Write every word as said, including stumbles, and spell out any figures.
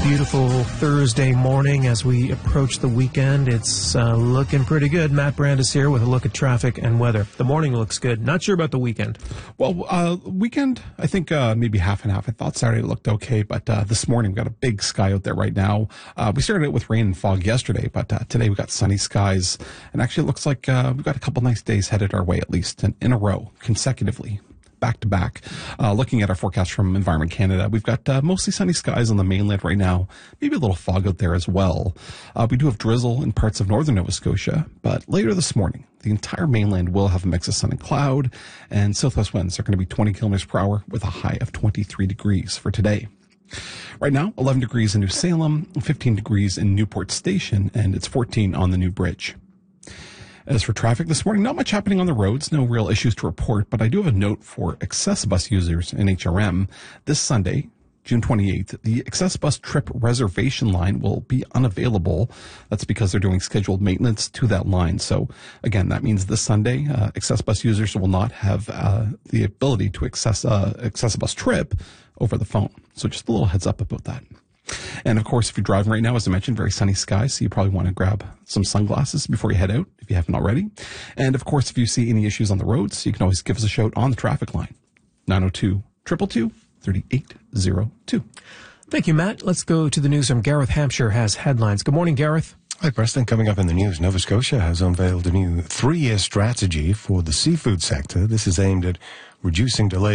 beautiful Thursday morning as we approach the weekend. It's uh, looking pretty good. Matt Brandis here with a look at traffic and weather. The morning looks good. Not sure about the weekend. Well, uh, weekend, I think uh, maybe half and half. I thought Saturday looked okay, but uh, this morning we've got a big sky out there right now. Uh, we started it with rain and fog yesterday, but uh, today we've got sunny skies. And actually it looks like uh, we've got a couple nice days headed our way, at least in, in a row, consecutively. Back to back. Uh, looking at our forecast from Environment Canada, we've got uh, mostly sunny skies on the mainland right now. Maybe a little fog out there as well. Uh, we do have drizzle in parts of northern Nova Scotia, but later this morning, the entire mainland will have a mix of sun and cloud, and southwest winds are going to be twenty kilometers per hour with a high of twenty-three degrees for today. Right now, eleven degrees in New Salem, fifteen degrees in Newport Station, and it's fourteen on the New Bridge. As for traffic this morning, not much happening on the roads, no real issues to report, but I do have a note for Accessibus users in H R M. This Sunday, June twenty-eighth, the Accessibus trip reservation line will be unavailable. That's because they're doing scheduled maintenance to that line. So again, that means this Sunday, uh, Accessibus users will not have uh, the ability to access uh, Accessibus trip over the phone. So just a little heads up about that. And of course, if you're driving right now, as I mentioned, very sunny skies, so you probably want to grab some sunglasses before you head out, if you haven't already. And of course, if you see any issues on the roads, you can always give us a shout on the traffic line, nine oh two, two two two, three eight zero two. Thank you, Matt. Let's go to the news from Gareth Hampshire has headlines. Good morning, Gareth. Hi, Preston. Coming up in the news, Nova Scotia has unveiled a new three-year strategy for the seafood sector. This is aimed at reducing delays